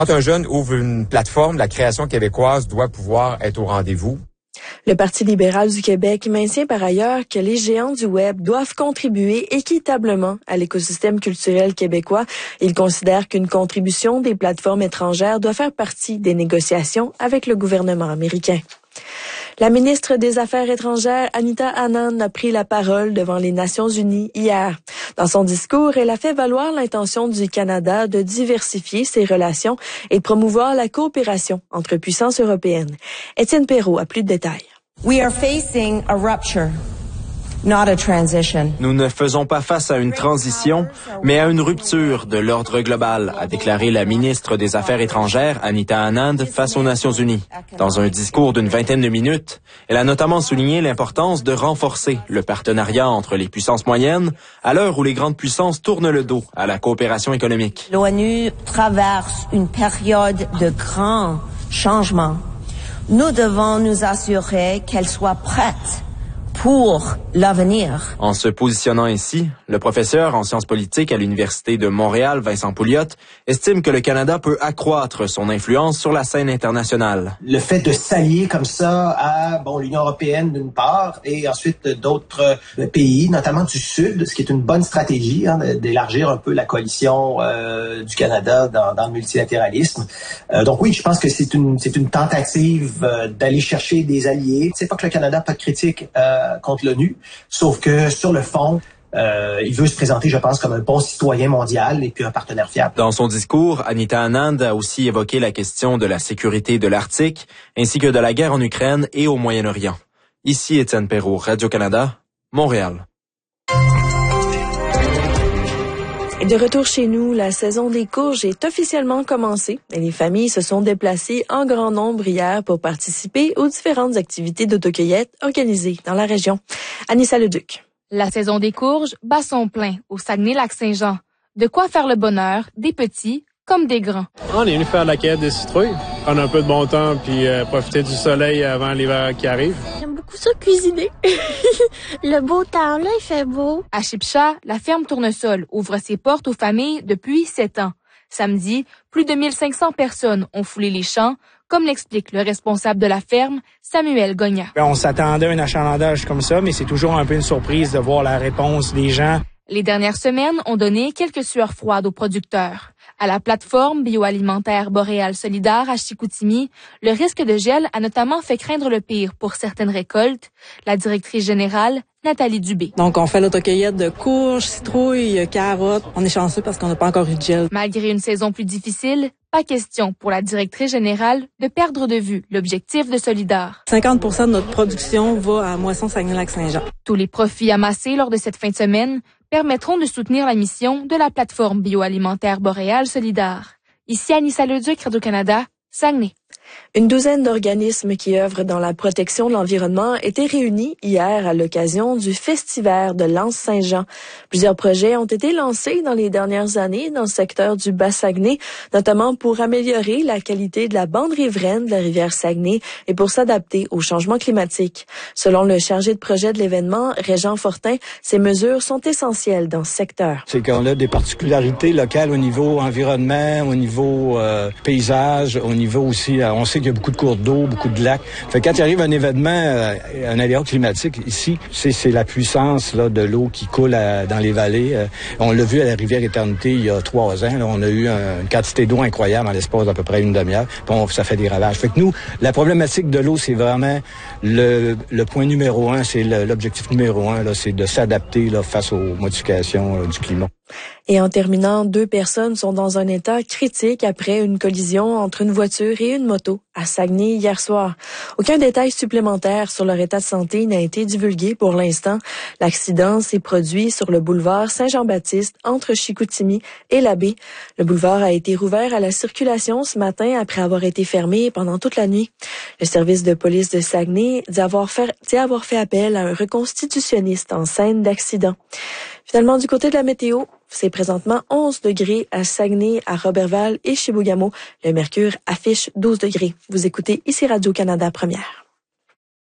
Quand un jeune ouvre une plateforme, la création québécoise doit pouvoir être au rendez-vous. Le Parti libéral du Québec maintient par ailleurs que les géants du Web doivent contribuer équitablement à l'écosystème culturel québécois. Il considère qu'une contribution des plateformes étrangères doit faire partie des négociations avec le gouvernement américain. La ministre des Affaires étrangères, Anita Anand, a pris la parole devant les Nations unies hier. Dans son discours, elle a fait valoir l'intention du Canada de diversifier ses relations et de promouvoir la coopération entre puissances européennes. Étienne Perrault a plus de détails. We are facing a rupture, not a transition. Nous ne faisons pas face à une transition, mais à une rupture de l'ordre global, a déclaré la ministre des Affaires étrangères, Anita Anand, face aux Nations unies. Dans un discours d'une vingtaine de minutes, elle a notamment souligné l'importance de renforcer le partenariat entre les puissances moyennes à l'heure où les grandes puissances tournent le dos à la coopération économique. L'ONU traverse une période de grands changements. Nous devons nous assurer qu'elle soit prête pour l'avenir. En se positionnant ainsi, le professeur en sciences politiques à l'Université de Montréal, Vincent Pouliot, estime que le Canada peut accroître son influence sur la scène internationale. Le fait de s'allier comme ça à l'Union européenne d'une part et ensuite d'autres pays, notamment du Sud, ce qui est une bonne stratégie, d'élargir un peu la coalition du Canada dans le multilatéralisme. Donc oui, je pense que c'est une tentative d'aller chercher des alliés. C'est pas que le Canada n'a pas de critique contre l'ONU, sauf que sur le fond, il veut se présenter, je pense, comme un bon citoyen mondial et puis un partenaire fiable. Dans son discours, Anita Anand a aussi évoqué la question de la sécurité de l'Arctique, ainsi que de la guerre en Ukraine et au Moyen-Orient. Ici Étienne Perrault, Radio-Canada, Montréal. Et de retour chez nous, la saison des courges est officiellement commencée et les familles se sont déplacées en grand nombre hier pour participer aux différentes activités d'autocueillette organisées dans la région. Anissa Leduc. La saison des courges bat son plein au Saguenay-Lac-Saint-Jean. De quoi faire le bonheur des petits comme des grands. On est venu faire la cueillette des citrouilles, prendre un peu de bon temps puis profiter du soleil avant l'hiver qui arrive. J'aime beaucoup ça cuisiner. Le beau temps, là, il fait beau. À Chipcha, la ferme Tournesol ouvre ses portes aux familles depuis 7 ans. Samedi, plus de 1500 personnes ont foulé les champs, comme l'explique le responsable de la ferme, Samuel Gogna. On s'attendait à un achalandage comme ça, mais c'est toujours un peu une surprise de voir la réponse des gens. Les dernières semaines ont donné quelques sueurs froides aux producteurs. À la plateforme bioalimentaire Boréal Solidaire à Chicoutimi, le risque de gel a notamment fait craindre le pire pour certaines récoltes. La directrice générale, Nathalie Dubé. Donc, on fait l'autocueillette de courges, citrouilles, carottes. On est chanceux parce qu'on n'a pas encore eu de gel. Malgré une saison plus difficile, pas question pour la directrice générale de perdre de vue l'objectif de Solidaire. 50% de notre production va à Moisson Saguenay-Lac-Saint-Jean. Tous les profits amassés lors de cette fin de semaine permettront de soutenir la mission de la plateforme bioalimentaire Boréal Solidaire. Ici Anissa Leduc, Radio-Canada, Saguenay. Une douzaine d'organismes qui œuvrent dans la protection de l'environnement étaient réunis hier à l'occasion du Festival de l'Anse-Saint-Jean. Plusieurs projets ont été lancés dans les dernières années dans le secteur du Bas-Saguenay, notamment pour améliorer la qualité de la bande riveraine de la rivière Saguenay et pour s'adapter au changement climatique. Selon le chargé de projet de l'événement, Régent Fortin, ces mesures sont essentielles dans ce secteur. C'est qu'on a des particularités locales au niveau environnement, au niveau paysage, au niveau aussi, on sait qu'il y a beaucoup de cours d'eau, beaucoup de lacs. Fait que quand il arrive un événement, un aléa climatique, ici, c'est la puissance là, de l'eau qui coule dans les vallées. On l'a vu à la rivière Éternité il y a 3 ans. Là, on a eu une quantité d'eau incroyable en l'espace d'à peu près une demi-heure. Ça fait des ravages. Fait que nous, la problématique de l'eau, c'est vraiment le point numéro 1. C'est l'objectif numéro 1, là, c'est de s'adapter là, face aux modifications du climat. Et en terminant, 2 personnes sont dans un état critique après une collision entre une voiture et une moto à Saguenay hier soir. Aucun détail supplémentaire sur leur état de santé n'a été divulgué pour l'instant. L'accident s'est produit sur le boulevard Saint-Jean-Baptiste entre Chicoutimi et la baie. Le boulevard a été rouvert à la circulation ce matin après avoir été fermé pendant toute la nuit. Le service de police de Saguenay dit avoir fait appel à un reconstitutionniste en scène d'accident. Finalement, du côté de la météo, c'est présentement 11 degrés à Saguenay, à Roberval et Chibougamau. Le mercure affiche 12 degrés. Vous écoutez ici Radio-Canada Première.